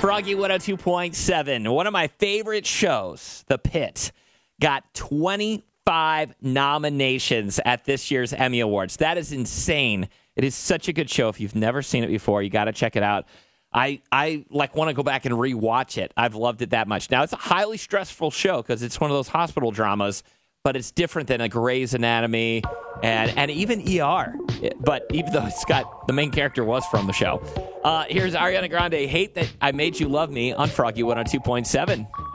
Froggy 102.7. One of my favorite shows, The Pit, got 25 nominations at this year's Emmy Awards. That is insane. It is such a good show. If you've never seen it before, you got to check it out. I want to go back and rewatch it. I've loved it that much. Now, it's a highly stressful show because it's one of those hospital dramas, but it's different than a Grey's Anatomy and even ER. But even though the main character was from the show. Here's Ariana Grande, Hate That I Made You Love Me on Froggy 102.7.